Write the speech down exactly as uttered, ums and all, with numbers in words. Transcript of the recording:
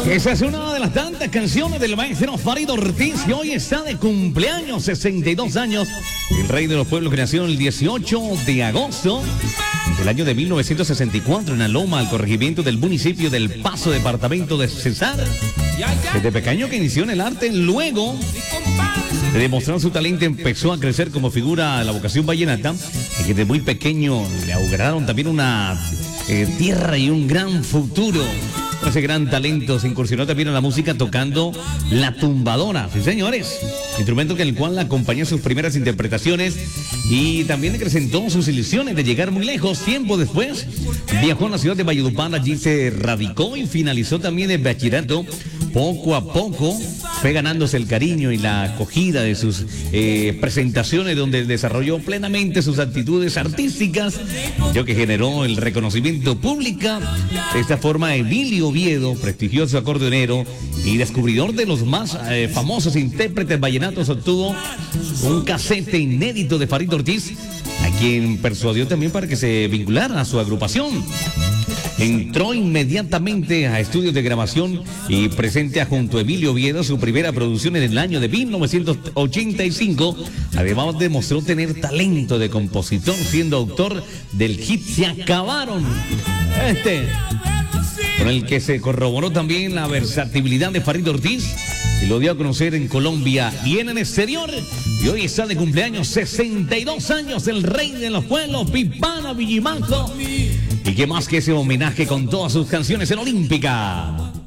Esa es una de las tantas canciones del maestro Farid Ortiz, que hoy está de cumpleaños, sesenta y dos años. El rey de los pueblos, que nació el dieciocho de agosto del año de mil novecientos sesenta y cuatro en Aloma, al corregimiento del municipio del Paso, departamento de Cesar. Desde pequeño que inició en el arte, luego de demostrar su talento empezó a crecer como figura de la vocación vallenata, y que desde muy pequeño le auguraron también una eh, tierra y un gran futuro. Con ese gran talento se incursionó también en la música tocando la tumbadora, sí señores, instrumento con el cual la acompañó en sus primeras interpretaciones, y también acrecentó sus ilusiones de llegar muy lejos. Tiempo después viajó a la ciudad de Valledupar, allí se radicó y finalizó también el bachillerato. Poco a poco fue ganándose el cariño y la acogida de sus eh, presentaciones, donde desarrolló plenamente sus actitudes artísticas, lo que generó el reconocimiento público. De esta forma, Emilio Oviedo, prestigioso acordeonero y descubridor de los más eh, famosos intérpretes vallenatos, obtuvo un casete inédito de Farid Ortiz, a quien persuadió también para que se vinculara a su agrupación. Entró inmediatamente a estudios de grabación y presenta junto a Emilio Oviedo su primera producción en el año de mil novecientos ochenta y cinco. Además, demostró tener talento de compositor, siendo autor del hit Se Acabaron, este, con el que se corroboró también la versatilidad de Farid Ortiz y lo dio a conocer en Colombia y en el exterior. Y hoy está de cumpleaños, sesenta y dos años, el rey de los pueblos, Pipana Villimanso. Y qué más que ese homenaje con todas sus canciones en Olímpica.